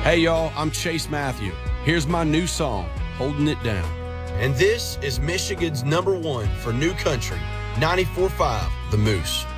Hey y'all, I'm Chase Matthew. Here's my new song, Holding It Down. And this is Michigan's #1 for new country, 94.5 The Moose.